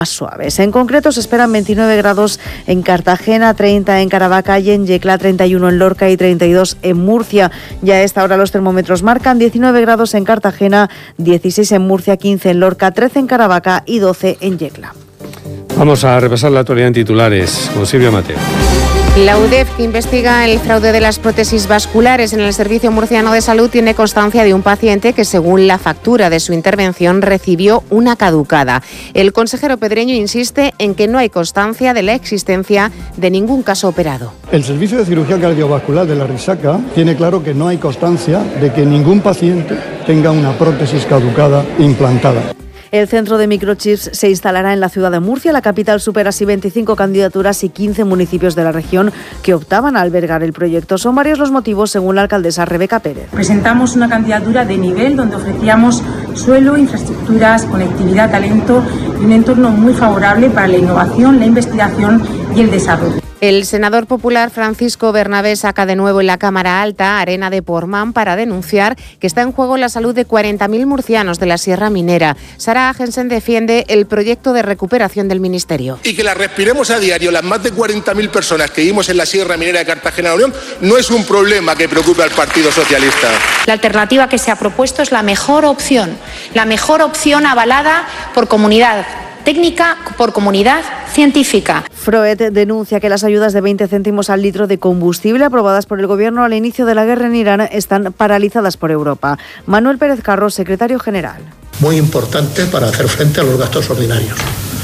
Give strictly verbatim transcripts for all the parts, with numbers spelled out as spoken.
más suaves. En concreto se esperan veintinueve grados en Cartagena, treinta en Caravaca y en Yecla, treinta y uno en Lorca y treinta y dos en Murcia. Ya a esta hora los termómetros marcan diecinueve grados en Cartagena, dieciséis en Murcia, quince en Lorca, trece en Caravaca y doce en Yecla. Vamos a repasar la actualidad en titulares con Silvia Mateo. La U D E F, que investiga el fraude de las prótesis vasculares en el Servicio Murciano de Salud, tiene constancia de un paciente que, según la factura de su intervención, recibió una caducada. El consejero Pedreño insiste en que no hay constancia de la existencia de ningún caso operado. El Servicio de Cirugía Cardiovascular de la Risaca tiene claro que no hay constancia de que ningún paciente tenga una prótesis caducada implantada. El centro de microchips se instalará en la ciudad de Murcia. La capital supera así veinticinco candidaturas y quince municipios de la región que optaban a albergar el proyecto. Son varios los motivos, según la alcaldesa Rebeca Pérez. Presentamos una candidatura de nivel donde ofrecíamos suelo, infraestructuras, conectividad, talento y un entorno muy favorable para la innovación, la investigación y el desarrollo. El senador popular Francisco Bernabé saca de nuevo en la Cámara Alta Arena de Portmán para denunciar que está en juego la salud de cuarenta mil murcianos de la Sierra Minera. Sara Agensen defiende el proyecto de recuperación del Ministerio. Y que la respiremos a diario, las más de cuarenta mil personas que vivimos en la Sierra Minera de Cartagena de Unión, no es un problema que preocupe al Partido Socialista. La alternativa que se ha propuesto es la mejor opción, la mejor opción avalada por comunidad técnica, por comunidad científica. Froet denuncia que las ayudas de veinte céntimos al litro de combustible aprobadas por el Gobierno al inicio de la guerra en Irán están paralizadas por Europa. Manuel Pérez Carro, secretario general. Muy importante para hacer frente a los gastos ordinarios.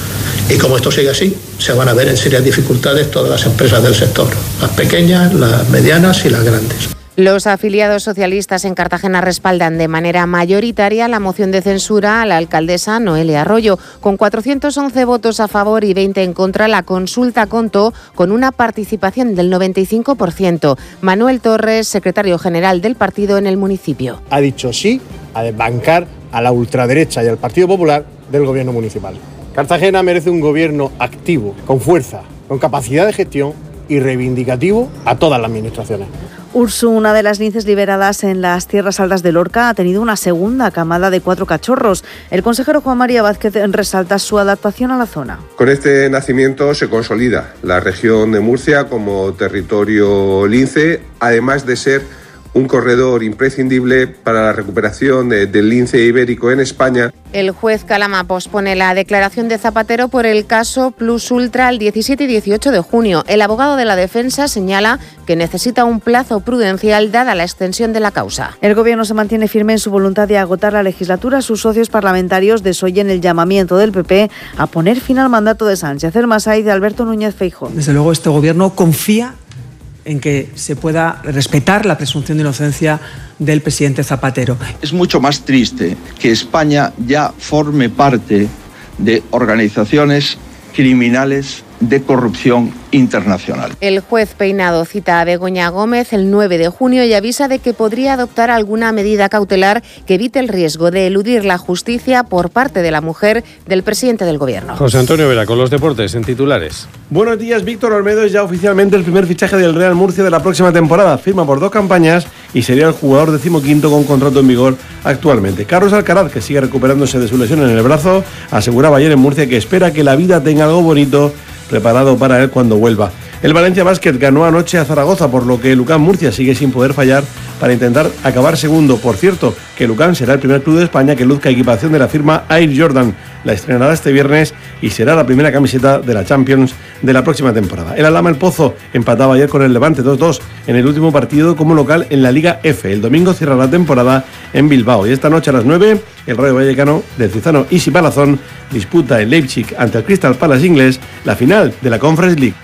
Y como esto sigue así, se van a ver en serias dificultades todas las empresas del sector, las pequeñas, las medianas y las grandes. Los afiliados socialistas en Cartagena respaldan de manera mayoritaria la moción de censura a la alcaldesa Noelia Arroyo. Con cuatrocientos once votos a favor y veinte en contra, la consulta contó con una participación del noventa y cinco por ciento. Manuel Torres, secretario general del partido en el municipio. Ha dicho sí a desbancar a la ultraderecha y al Partido Popular del gobierno municipal. Cartagena merece un gobierno activo, con fuerza, con capacidad de gestión y reivindicativo a todas las administraciones. Ursu, una de las linces liberadas en las tierras altas de Lorca, ha tenido una segunda camada de cuatro cachorros. El consejero Juan María Vázquez resalta su adaptación a la zona. Con este nacimiento se consolida la región de Murcia como territorio lince, además de ser un corredor imprescindible para la recuperación de, del lince ibérico en España. El juez Calama pospone la declaración de Zapatero por el caso Plus Ultra el diecisiete y dieciocho de junio. El abogado de la defensa señala que necesita un plazo prudencial dada la extensión de la causa. El Gobierno se mantiene firme en su voluntad de agotar la legislatura. Sus socios parlamentarios desoyen el llamamiento del P P a poner fin al mandato de Sánchez. El Masai de Alberto Núñez Feijóo. Desde luego este Gobierno confía en que se pueda respetar la presunción de inocencia del presidente Zapatero. Es mucho más triste que España ya forme parte de organizaciones criminales de corrupción internacional. El juez Peinado cita a Begoña Gómez el nueve de junio y avisa de que podría adoptar alguna medida cautelar que evite el riesgo de eludir la justicia por parte de la mujer del presidente del Gobierno. José Antonio Vera, con los deportes en titulares. Buenos días, Víctor Olmedo es ya oficialmente el primer fichaje del Real Murcia de la próxima temporada. Firma por dos campañas y sería el jugador decimoquinto con contrato en vigor actualmente. Carlos Alcaraz, que sigue recuperándose de su lesión en el brazo, aseguraba ayer en Murcia que espera que la vida tenga algo bonito preparado para él cuando vuelva. El Valencia Basket ganó anoche a Zaragoza, por lo que el UCAM Murcia sigue sin poder fallar para intentar acabar segundo. Por cierto, que el UCAM será el primer club de España que luzca equipación de la firma Air Jordan. La estrenará este viernes y será la primera camiseta de la Champions de la próxima temporada. El Alhama El Pozo empataba ayer con el Levante dos dos en el último partido como local en la Liga F. El domingo cierra la temporada en Bilbao y esta noche a las nueve el Rayo Vallecano del Cizano Isi Palazón disputa en Leipzig ante el Crystal Palace inglés la final de la Conference League.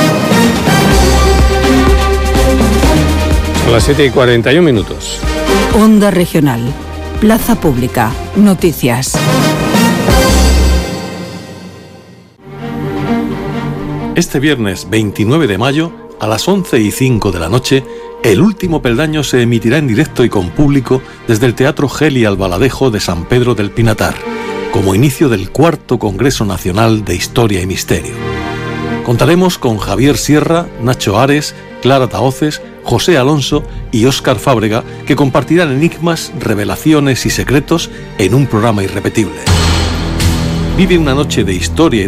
Son las siete y cuarenta y un minutos. Onda Regional. Plaza Pública. Noticias. Este viernes veintinueve de mayo, a las once y cinco de la noche, el último peldaño se emitirá en directo y con público desde el Teatro Geli Albaladejo de San Pedro del Pinatar, como inicio del cuarto Congreso Nacional de Historia y Misterio. Contaremos con Javier Sierra, Nacho Ares, Clara Tahoces, José Alonso y Óscar Fábrega, que compartirán enigmas, revelaciones y secretos en un programa irrepetible. Vive una noche de historia y